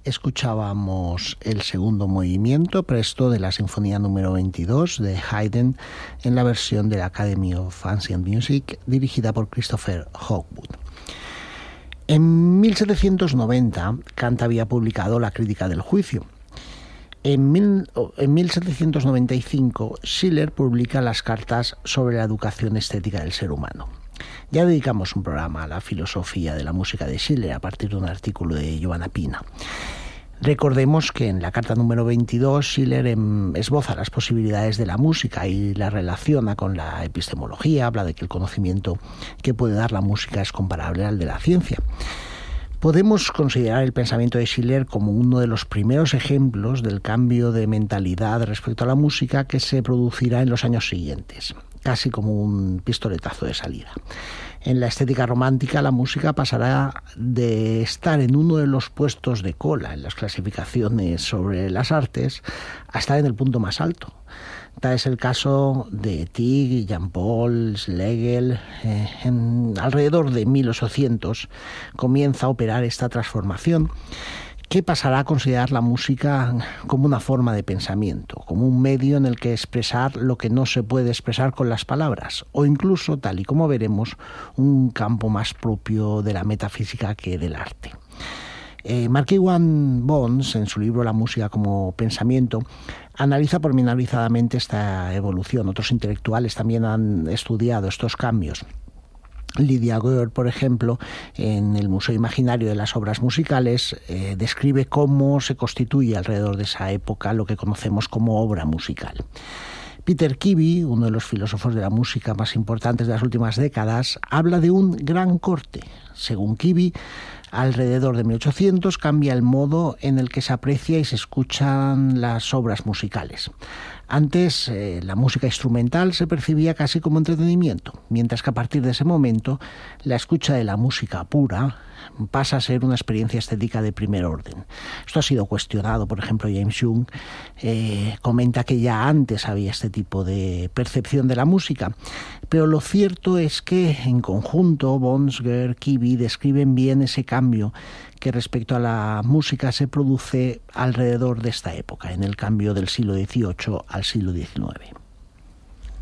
escuchábamos el segundo movimiento presto de la Sinfonía número 22 de Haydn en la versión de la Academy of Ancient Music dirigida por Christopher Hogwood. En 1790, Kant había publicado La Crítica del Juicio. En 1795, Schiller publica las cartas sobre la educación estética del ser humano. Ya dedicamos un programa a la filosofía de la música de Schiller a partir de un artículo de Giovanna Pina. Recordemos que en la carta número 22 Schiller esboza las posibilidades de la música y la relaciona con la epistemología, habla de que el conocimiento que puede dar la música es comparable al de la ciencia. Podemos considerar el pensamiento de Schiller como uno de los primeros ejemplos del cambio de mentalidad respecto a la música que se producirá en los años siguientes, casi como un pistoletazo de salida. En la estética romántica, la música pasará de estar en uno de los puestos de cola en las clasificaciones sobre las artes a estar en el punto más alto. Tal es el caso de Tig, Jean-Paul, Schlegel. Alrededor de 1800 comienza a operar esta transformación que pasará a considerar la música como una forma de pensamiento, como un medio en el que expresar lo que no se puede expresar con las palabras, o incluso, tal y como veremos, un campo más propio de la metafísica que del arte. Mark-Ewan Bonds, en su libro La música como pensamiento, analiza pormenorizadamente esta evolución. Otros intelectuales también han estudiado estos cambios. Lydia Gore, por ejemplo, en el Museo Imaginario de las Obras Musicales, describe cómo se constituye alrededor de esa época lo que conocemos como obra musical. Peter Kivy, uno de los filósofos de la música más importantes de las últimas décadas, habla de un gran corte. Según Kivy, alrededor de 1800 cambia el modo en el que se aprecia y se escuchan las obras musicales. Antes, la música instrumental se percibía casi como entretenimiento, mientras que a partir de ese momento, la escucha de la música pura pasa a ser una experiencia estética de primer orden. Esto ha sido cuestionado, por ejemplo, James Young comenta que ya antes había este tipo de percepción de la música, pero lo cierto es que en conjunto Bonds, Gore, Kivy describen bien ese cambio que respecto a la música se produce alrededor de esta época, en el cambio del siglo XVIII al siglo XIX.